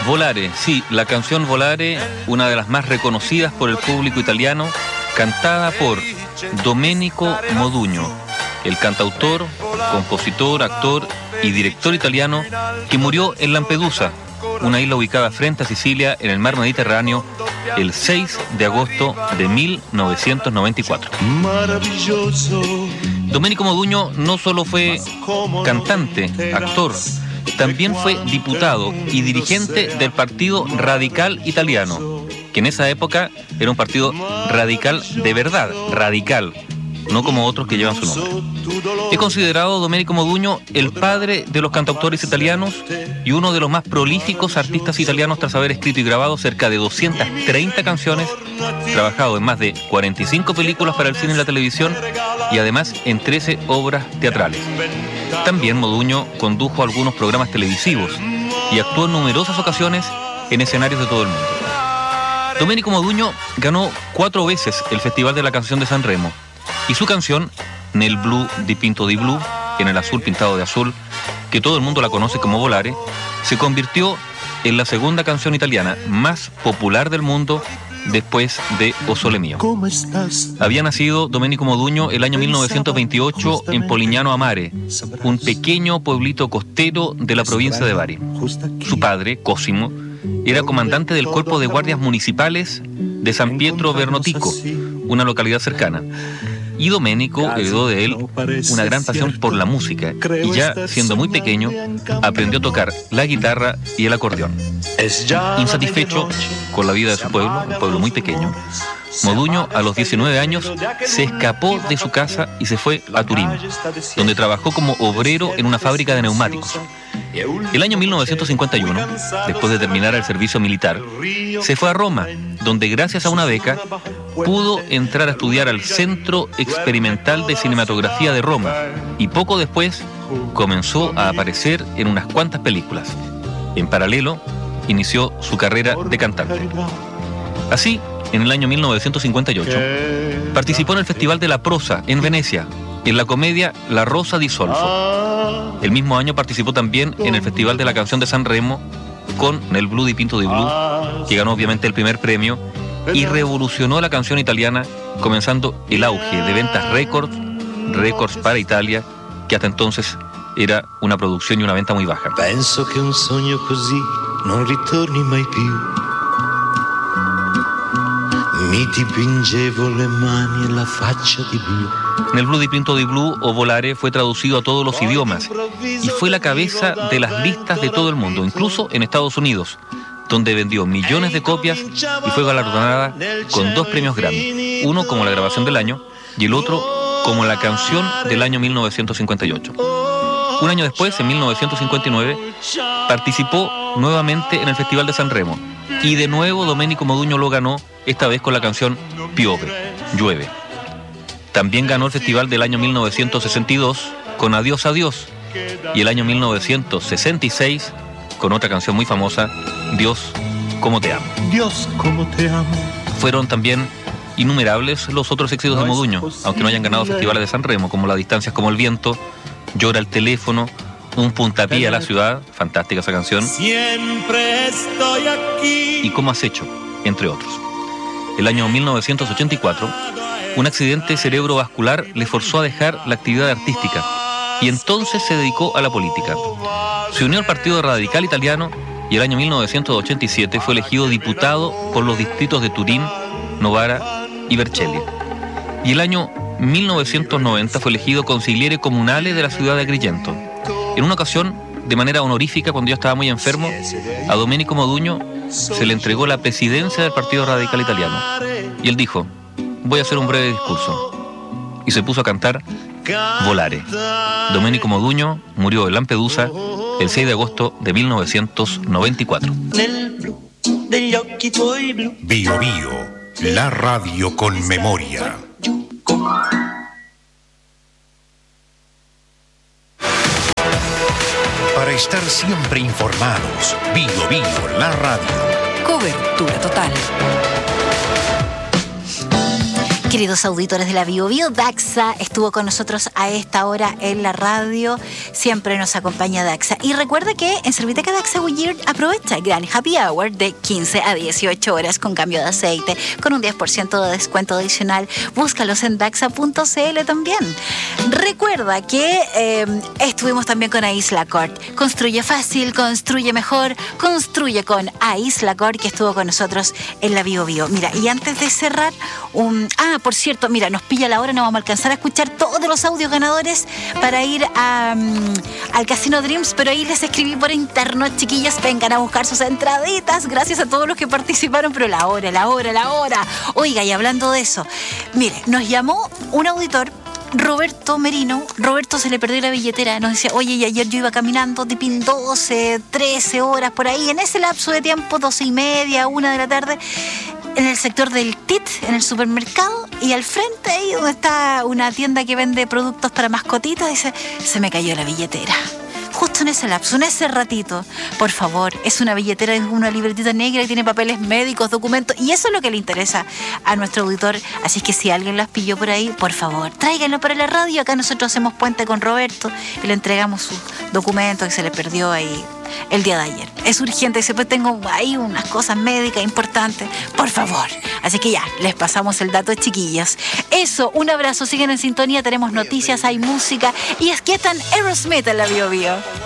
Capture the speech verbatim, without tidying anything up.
Volare, sí, la canción Volare, una de las más reconocidas por el público italiano, cantada por Domenico Modugno, el cantautor, compositor, actor y director italiano que murió en Lampedusa, una isla ubicada frente a Sicilia en el mar Mediterráneo, el seis de agosto de mil novecientos noventa y cuatro. Domenico Modugno no solo fue cantante, actor, también fue diputado y dirigente del Partido Radical Italiano, que en esa época era un partido radical de verdad, radical, no como otros que llevan su nombre. Es considerado Domenico Modugno el padre de los cantautores italianos y uno de los más prolíficos artistas italianos tras haber escrito y grabado cerca de doscientas treinta canciones, trabajado en más de cuarenta y cinco películas para el cine y la televisión y además en trece obras teatrales. También Modugno condujo algunos programas televisivos y actuó en numerosas ocasiones en escenarios de todo el mundo. Domenico Modugno ganó cuatro veces el Festival de la Canción de San Remo y su canción, Nel blu dipinto di blu, en el azul pintado de azul, que todo el mundo la conoce como Volare, se convirtió en la segunda canción italiana más popular del mundo después de O Sole Mio. Había nacido Domenico Modugno el año mil novecientos veintiocho en Polignano a Mare, un pequeño pueblito costero de la provincia de Bari. Su padre, Cosimo, era comandante del cuerpo de guardias municipales de San Pietro Bernotico, una localidad cercana. Y Domenico heredó de él una gran pasión por la música y ya siendo muy pequeño aprendió a tocar la guitarra y el acordeón. Insatisfecho con la vida de su pueblo, un pueblo muy pequeño, Modugno a los diecinueve años se escapó de su casa y se fue a Turín, donde trabajó como obrero en una fábrica de neumáticos. El año mil novecientos cincuenta y uno, después de terminar el servicio militar, se fue a Roma, donde gracias a una beca pudo entrar a estudiar al Centro Experimental de Cinematografía de Roma y poco después comenzó a aparecer en unas cuantas películas. En paralelo, inició su carrera de cantante. Así, en el año mil novecientos cincuenta y ocho, participó en el Festival de la Prosa en Venecia, en la comedia La Rosa di Solfo. El mismo año participó también en el Festival de la Canción de San Remo con Nel blu dipinto di blu, que ganó obviamente el primer premio y revolucionó la canción italiana, comenzando el auge de ventas récords, récords para Italia, que hasta entonces era una producción y una venta muy baja. Penso che un sogno così non ritorni mai più. Mi dipingevo le mani e la faccia di blu. Nel blu dipinto di blu o Volare fue traducido a todos los idiomas y fue la cabeza de las listas de todo el mundo, incluso en Estados Unidos, donde vendió millones de copias y fue galardonada con dos premios Grammy, uno como la grabación del año y el otro como la canción del año mil novecientos cincuenta y ocho. Un año después, en mil novecientos cincuenta y nueve, participó nuevamente en el Festival de San Remo y de nuevo Domenico Modugno lo ganó, esta vez con la canción Piove, Llueve. También ganó el festival del año mil novecientos sesenta y dos con Adiós, Adiós, y el año mil novecientos sesenta y seis con otra canción muy famosa, Dios, cómo te amo. Dios, cómo te amo. Fueron también innumerables los otros éxitos de Modugno, aunque no hayan ganado festivales de San Remo, como La distancia es como el viento, Llora el teléfono, Un puntapié a la ciudad, fantástica esa canción, Siempre estoy aquí. y Cómo has hecho, entre otros. El año mil novecientos ochenta y cuatro, un accidente cerebrovascular le forzó a dejar la actividad artística y entonces se dedicó a la política. Se unió al Partido Radical Italiano y el año mil novecientos ochenta y siete fue elegido diputado por los distritos de Turín, Novara y Vercelli. Y el año mil novecientos noventa fue elegido consigliere comunale de la ciudad de Agrigento. En una ocasión, de manera honorífica, cuando yo estaba muy enfermo, a Domenico Modugno se le entregó la presidencia del Partido Radical Italiano. Y él dijo: voy a hacer un breve discurso. Y se puso a cantar Volare. Domenico Modugno murió en Lampedusa el seis de agosto de mil novecientos noventa y cuatro. Bio Bio, la radio con memoria. Para estar siempre informados, Bio Bio, la radio. Cobertura total. Queridos auditores de la Bio Bio, Daxa estuvo con nosotros a esta hora en la radio. Siempre nos acompaña Daxa. Y recuerda que en Serviteca Daxa Goodyear aprovecha el gran happy hour de quince a dieciocho horas con cambio de aceite, con un diez por ciento de descuento adicional. Búscalos en daxa punto c l también. Recuerda que eh, estuvimos también con Aisla Cort. Construye fácil, construye mejor, construye con Aisla Cort, que estuvo con nosotros en la Bio Bio. Mira, y antes de cerrar, un... Ah, por cierto, mira, nos pilla la hora, no vamos a alcanzar a escuchar todos los audios ganadores para ir a, um, al Casino Dreams, pero ahí les escribí por interno, chiquillas, vengan a buscar sus entraditas. Gracias a todos los que participaron, pero la hora, la hora, la hora. Oiga, y hablando de eso, mire, nos llamó un auditor, Roberto Merino. Roberto se le perdió la billetera. Nos decía, oye, y ayer yo iba caminando tipo doce, trece horas por ahí, en ese lapso de tiempo, doce y media, una de la tarde, en el sector del T I T, en el supermercado, y al frente ahí donde está una tienda que vende productos para mascotitas, dice, se me cayó la billetera. Justo en ese lapso, en ese ratito. Por favor, es una billetera, es una libretita negra y tiene papeles médicos, documentos, y eso es lo que le interesa a nuestro auditor. Así que si alguien las pilló por ahí, por favor, tráiganlo para la radio. Acá nosotros hacemos puente con Roberto y le entregamos sus documentos que se le perdió ahí el día de ayer. Es urgente, dice, pues tengo ahí unas cosas médicas importantes, por favor. Así que ya, les pasamos el dato, chiquillas. Eso, un abrazo, siguen en sintonía, tenemos noticias, hay música, y es que están Aerosmith en la Bio Bio.